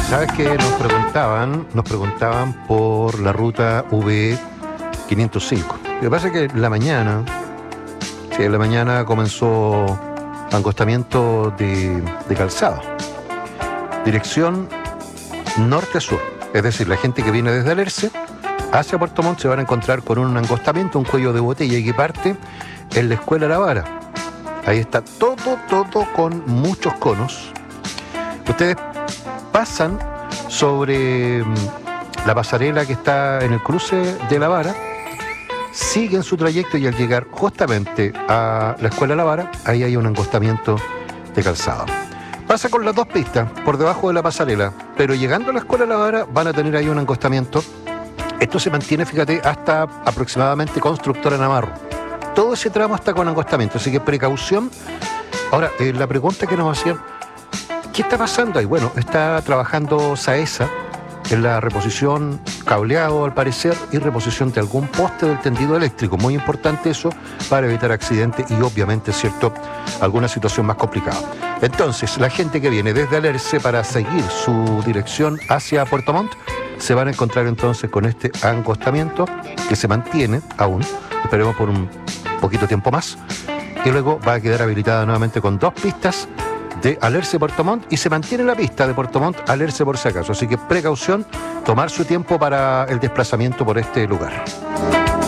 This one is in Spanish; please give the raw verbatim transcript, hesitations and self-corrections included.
Sabes que nos preguntaban, nos preguntaban por la ruta V quinientos cinco. Lo que pasa es que en la mañana, sí, en la mañana comenzó angostamiento de, de calzada. Dirección norte a sur. Es decir, la gente que viene desde Alerce hacia Puerto Montt se van a encontrar con un angostamiento, un cuello de botella que parte en la Escuela La Vara. Ahí está todo, todo con muchos conos. Ustedes pasan sobre la pasarela que está en el cruce de La Vara, siguen su trayecto y al llegar justamente a la Escuela La Vara, ahí hay un angostamiento de calzada. Pasa con las dos pistas por debajo de la pasarela, pero llegando a la Escuela La Vara van a tener ahí un angostamiento. Esto se mantiene, fíjate, hasta aproximadamente Constructora Navarro. Todo ese tramo está con angostamiento, así que precaución. Ahora, eh, la pregunta que nos hacían, ¿qué está pasando ahí? Bueno, está trabajando SAESA en la reposición cableado, al parecer, y reposición de algún poste del tendido eléctrico. Muy importante eso para evitar accidentes y, obviamente, cierto, alguna situación más complicada. Entonces, la gente que viene desde Alerce para seguir su dirección hacia Puerto Montt se van a encontrar entonces con este angostamiento que se mantiene aún, esperemos por un poquito tiempo más, y luego va a quedar habilitada nuevamente con dos pistas de Alerce Puerto Montt y se mantiene la pista de Puerto Montt Alerce por si acaso. Así que precaución, tomar su tiempo para el desplazamiento por este lugar.